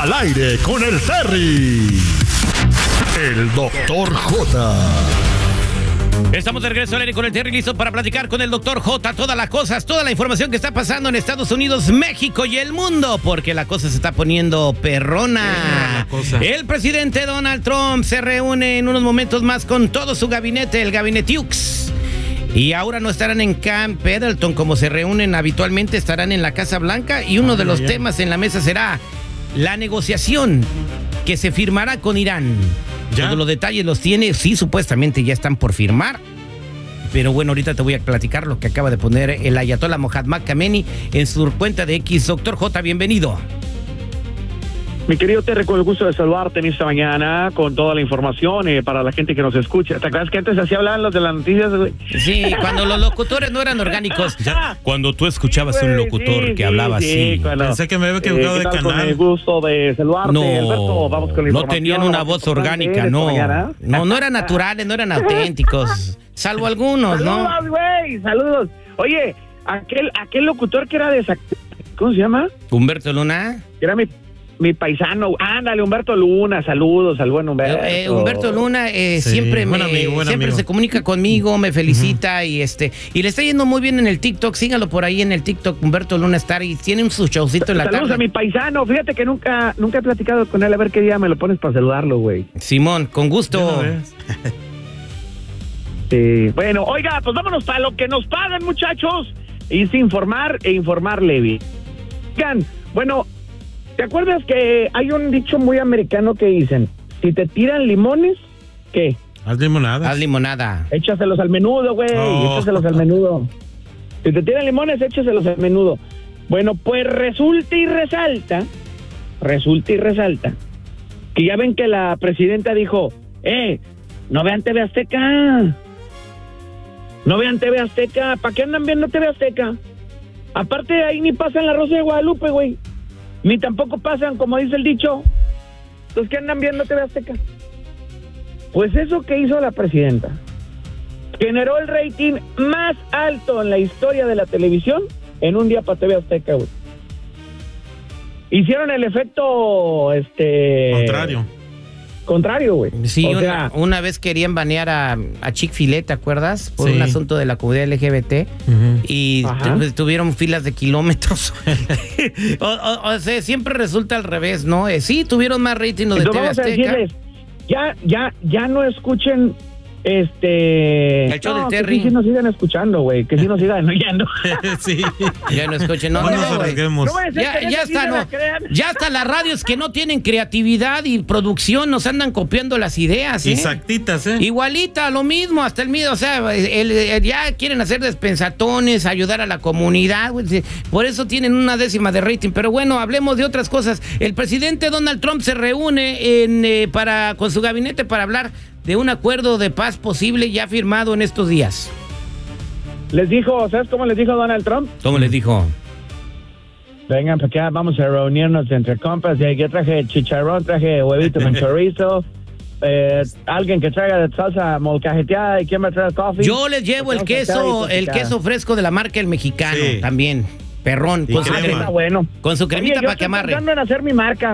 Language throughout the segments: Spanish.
Al aire con el Terry. El Dr. J. Estamos de regreso al aire con el Terry, listo para platicar con el Dr. J. Todas las cosas, toda la información que está pasando en Estados Unidos, México y el mundo, porque la cosa se está poniendo perrona. El presidente Donald Trump se reúne en unos momentos más con todo su gabinete, el gabinete UX. Y ahora no estarán en Camp Pendleton como se reúnen habitualmente, estarán en la Casa Blanca y uno de los temas en la mesa será la negociación que se firmará con Irán. ¿Ya? Todos los detalles los tiene, sí, supuestamente ya están por firmar. Pero bueno, ahorita te voy a platicar lo que acaba de poner el ayatollah Mohammad Khamenei en su cuenta de X. Doctor J, bienvenido. Mi querido Terry, con el gusto de saludarte en esta mañana con toda la información para la gente que nos escucha. ¿Te acuerdas que antes así hablaban los de las noticias, güey? Sí, cuando los locutores no eran orgánicos. Ya, cuando tú escuchabas un locutor que hablaba así. Pensé que me había equivocado de canal. Con el gusto de saludarte, no, Alberto. Vamos con la no tenían una voz orgánica, no. No eran naturales, no eran auténticos. Salvo algunos, saludos, ¿no? Güey, saludos. Oye, aquel locutor que era de... ¿Cómo se llama? Humberto Luna. Era mi paisano, ándale, Humberto Luna, saludos al buen Humberto. Humberto Luna sí, siempre se comunica conmigo, me felicita y le está yendo muy bien en el TikTok. Sígalo por ahí en el TikTok, Humberto Luna Star, y tiene su showcito en la tarde. Saludos a mi paisano, fíjate que nunca he platicado con él, a ver qué día me lo pones para saludarlo, güey. Simón, con gusto. Sí. Bueno, oiga, pues vámonos para lo que nos pagan, muchachos, y informar e informarle bien. Oigan, bueno, ¿te acuerdas que hay un dicho muy americano que dicen, si te tiran limones, ¿qué? Haz limonada. Haz limonada. Échaselos al menudo, güey, échaselos al menudo. Si te tiran limones, échaselos al menudo. Bueno, pues resulta y resalta, que ya ven que la presidenta dijo, no vean TV Azteca. No vean TV Azteca. ¿Para qué andan viendo TV Azteca? Aparte, ahí ni pasan La Rosa de Guadalupe, güey. Ni tampoco pasan, como dice el dicho, los que andan viendo TV Azteca. Pues eso que hizo la presidenta generó el rating más alto en la historia de la televisión en un día para TV Azteca, güey. Hicieron el efecto contrario, güey. Sí, una vez querían banear a Chick-fil-A, ¿te acuerdas? Por un asunto de la comunidad LGBT. Y tuvieron filas de kilómetros. o sea, siempre resulta al revés, ¿no? Sí, tuvieron más rating los de TV Azteca. Vamos a decirles, ya no escuchen el show del Terry. Que sí nos sigan escuchando, güey. Que sí nos sigan oyendo. Sí. Ya no escuchen. No, ya hasta las radios que no tienen creatividad y producción nos andan copiando las ideas, Exactitas, Igualita, lo mismo, hasta el mío. O sea, ya quieren hacer despensatones, ayudar a la comunidad. Por eso tienen una décima de rating. Pero bueno, hablemos de otras cosas. El presidente Donald Trump se reúne con su gabinete para hablar de un acuerdo de paz posible ya firmado en estos días. Les dijo, ¿sabes cómo les dijo Donald Trump? ¿Cómo les dijo? Vengan para acá, vamos a reunirnos entre compas. Y yo traje chicharrón, traje huevito con chorizo. Alguien que traiga de salsa molcajeteada. ¿Y quién va a traer coffee? Yo les llevo el queso fresco de la marca El Mexicano, también. Perrón, con su crema. Bueno. Con su cremita para que amarre. Estoy pensando en hacer mi marca.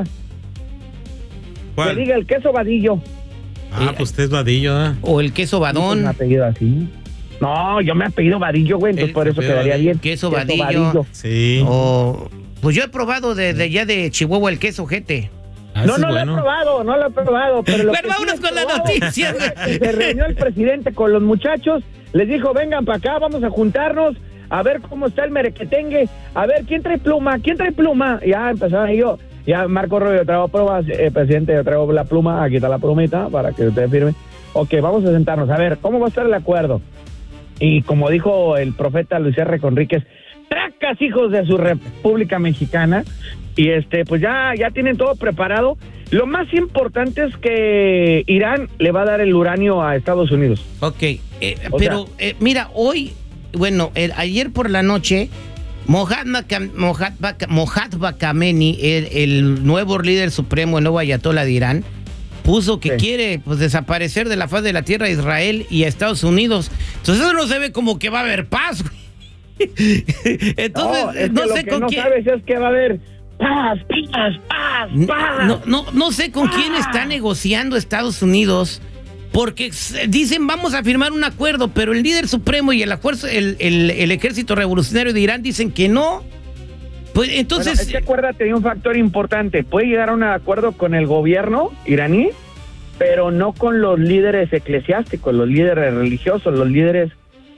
¿Cuál? Que diga el queso vadillo. Pues usted es Vadillo, O el queso Badón. ¿Me ha apellido así? No, yo me he apellido Vadillo, güey, entonces por eso quedaría bien. Queso Vadillo. Sí. Pues yo he probado de Chihuahua el queso Jete. No lo he probado, pero bueno, vámonos con la noticia. Se reunió el presidente con los muchachos, les dijo, vengan para acá, vamos a juntarnos, a ver cómo está el merequetengue, a ver, ¿quién trae pluma? Ya empezaron ellos. Ya, Marco Rubio, yo traigo pruebas, presidente, yo traigo la pluma, aquí está la plumita para que usted firme. Ok, vamos a sentarnos, a ver, ¿cómo va a estar el acuerdo? Y como dijo el profeta Luis R. Conríquez, tracas hijos de su República Mexicana, y pues ya tienen todo preparado. Lo más importante es que Irán le va a dar el uranio a Estados Unidos. Ok, mira, hoy, ayer por la noche, Mohammad Khamenei, el nuevo líder supremo, el nuevo ayatollah de Irán, puso que quiere desaparecer de la faz de la tierra a Israel y a Estados Unidos. Entonces eso no se ve como que va a haber paz, güey. Entonces, no sé con quién. Lo que no sabes es que va a haber paz, paz. No sé con quién está negociando Estados Unidos, porque dicen vamos a firmar un acuerdo, pero el líder supremo y el ejército revolucionario de Irán dicen que no. Pues entonces... Bueno, es que acuérdate de un factor importante, puede llegar a un acuerdo con el gobierno iraní, pero no con los líderes eclesiásticos, los líderes religiosos, los líderes...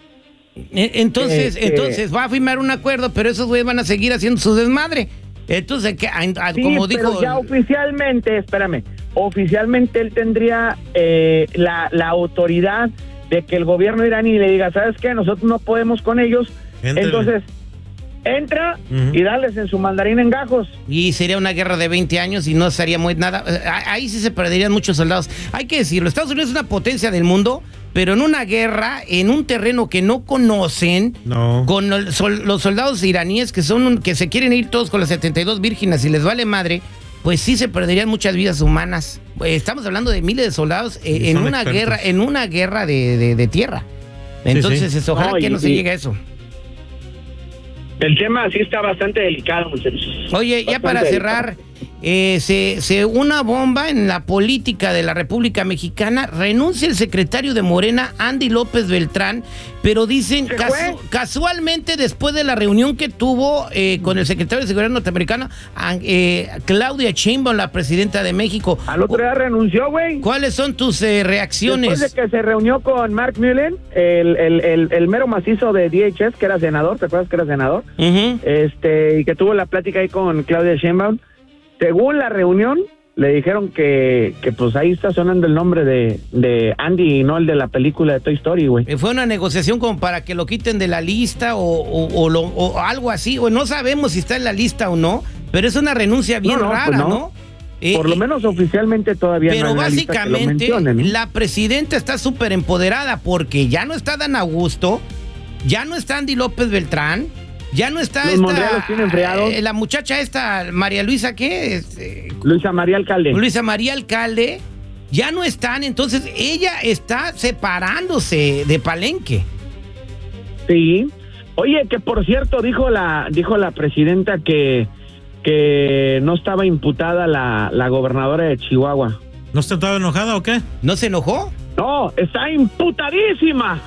Entonces va a firmar un acuerdo, pero esos güeyes van a seguir haciendo su desmadre. Entonces, sí, como dijo... pero ya oficialmente, oficialmente él tendría la autoridad de que el gobierno iraní le diga, ¿sabes qué? Nosotros no podemos con ellos. Entonces, entra y darles en su mandarín en gajos. Y sería una guerra de 20 años y no sería muy nada. Ahí sí se perderían muchos soldados. Hay que decirlo, Estados Unidos es una potencia del mundo, pero en una guerra, en un terreno que no conocen, con los soldados iraníes que se quieren ir todos con las 72 vírgenes y les vale madre, pues sí se perderían muchas vidas humanas. Estamos hablando de miles de soldados en una guerra de tierra. Entonces, sí. Ojalá que no se llegue a eso. El tema sí está bastante delicado, muchachos. Oye, ya para cerrar, una bomba en la política de la República Mexicana. Renuncia el secretario de Morena, Andy López Beltrán, pero dicen casualmente después de la reunión que tuvo con el secretario de Seguridad norteamericana, Claudia Sheinbaum, la presidenta de México. Al otro día renunció, güey. ¿Cuáles son tus reacciones? Después de que se reunió con Mark Mullen, el mero macizo de DHS, que era senador, ¿te acuerdas que era senador? Y que tuvo la plática ahí con Claudia Sheinbaum. Según la reunión, le dijeron que pues ahí está sonando el nombre de Andy y no el de la película de Toy Story, güey. Fue una negociación como para que lo quiten de la lista o algo así, o no sabemos si está en la lista o no, pero es una renuncia bien rara, pues ¿no? Por lo menos oficialmente todavía pero no hay básicamente la presidenta está súper empoderada porque ya no está Dan Augusto, ya no está Andy López Beltrán, ya no está la muchacha esta, María Luisa, ¿qué? Luisa María Alcalde. Luisa María Alcalde, ya no están, entonces ella está separándose de Palenque. Sí. Oye, que por cierto, dijo la presidenta que no estaba imputada la gobernadora de Chihuahua. ¿No estaba enojada o qué? ¿No se enojó? No, está imputadísima.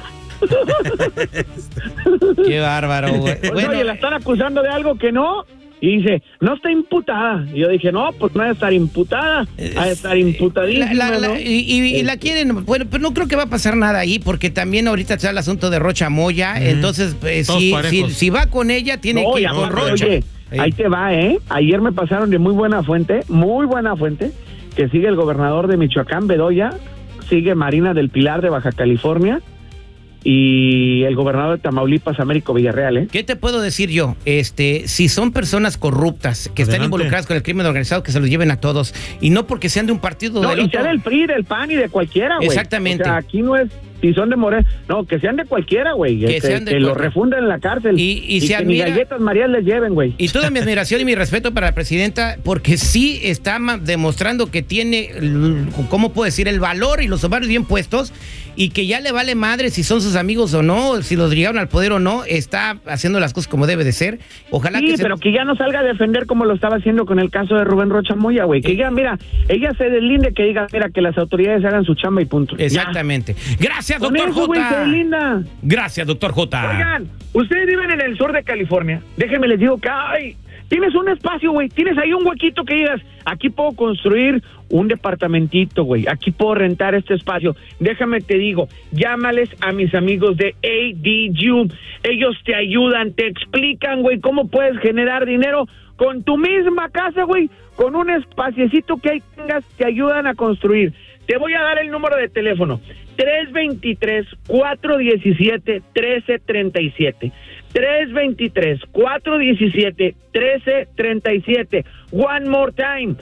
Qué bárbaro, güey. Oye, la están acusando de algo que no, y dice, no está imputada. Y yo dije, no, pues no ha de estar imputada, ha de estar imputadísima, ¿no? Y la quieren, bueno, pero no creo que va a pasar nada ahí, porque también ahorita está el asunto de Rocha Moya, entonces, si va con ella, tiene que ir con Rocha. Oye, ahí te va, ayer me pasaron de muy buena fuente, que sigue el gobernador de Michoacán, Bedoya, sigue Marina del Pilar de Baja California, y el gobernador de Tamaulipas, Américo Villarreal, ¿Qué te puedo decir yo? Si son personas corruptas que están involucradas con el crimen organizado, que se los lleven a todos, y no porque sean de un partido o del otro. Sea del PRI, del PAN y de cualquiera, güey. Exactamente. O sea, aquí no es si son de Morena, no, que sean de cualquiera, güey. Que lo refunden en la cárcel y que ni galletas María les lleven, güey. Y toda mi admiración y mi respeto para la presidenta, porque sí está demostrando que tiene, ¿cómo puedo decir?, el valor y los ovarios bien puestos, y que ya le vale madre si son sus amigos o no, si los llegaron al poder o no, está haciendo las cosas como debe de ser. Ojalá pero que ya no salga a defender como lo estaba haciendo con el caso de Rubén Rocha Moya, güey. Que ella se deslinde, que diga, mira, que las autoridades hagan su chamba y punto. Exactamente. Ya. Gracias, doctor J. Güey, se deslinda. Gracias, doctor J. Oigan, ustedes viven en el sur de California. Déjenme les digo que tienes un espacio, güey. Tienes ahí un huequito que digas, aquí puedo construir un departamentito, güey. Aquí puedo rentar este espacio. Déjame te digo, llámales a mis amigos de ADU. Ellos te ayudan, te explican, güey, cómo puedes generar dinero con tu misma casa, güey. Con un espaciecito que ahí tengas, te ayudan a construir. Te voy a dar el número de teléfono. 323-417-1337. 323-417-1337. One more time.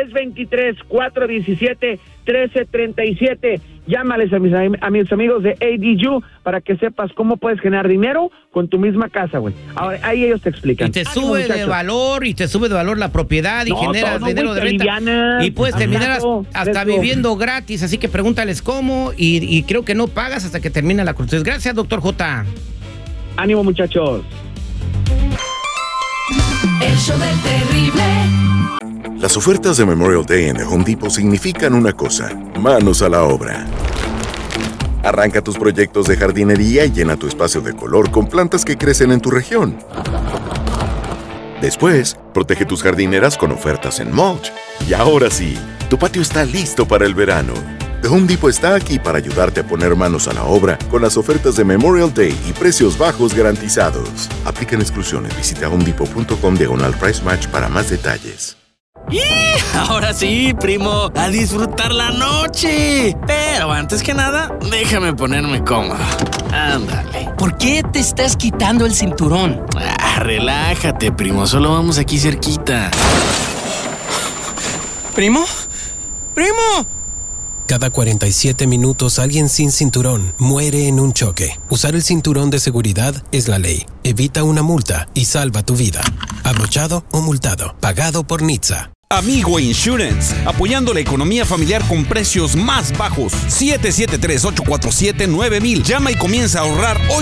323-417-1337. Llámales a mis amigos de ADU para que sepas cómo puedes generar dinero con tu misma casa, güey. Ahora, ahí ellos te explican. Y te sube de valor, la propiedad, y generas dinero de renta. Y puedes terminar hasta viviendo gratis, así que pregúntales cómo, y creo que no pagas hasta que termina la construcción. Gracias, doctor J. Ánimo, muchachos. El show del terrible. Las ofertas de Memorial Day en The Home Depot significan una cosa: manos a la obra. Arranca tus proyectos de jardinería y llena tu espacio de color con plantas que crecen en tu región. Después, protege tus jardineras con ofertas en mulch. Y ahora sí, tu patio está listo para el verano. The Home Depot está aquí para ayudarte a poner manos a la obra con las ofertas de Memorial Day y precios bajos garantizados. Aplican exclusiones. Visita homedepot.com/price match para más detalles. ¡Y! Ahora sí, primo, a disfrutar la noche. Pero antes que nada, déjame ponerme cómodo. Ándale. ¿Por qué te estás quitando el cinturón? Relájate, primo, solo vamos aquí cerquita. ¿Primo? ¡Primo! Cada 47 minutos alguien sin cinturón muere en un choque. Usar el cinturón de seguridad es la ley. Evita una multa y salva tu vida. Abrochado o multado. Pagado por NHTSA. Amigo Insurance, apoyando la economía familiar con precios más bajos. 773-847-9000. Llama y comienza a ahorrar hoy.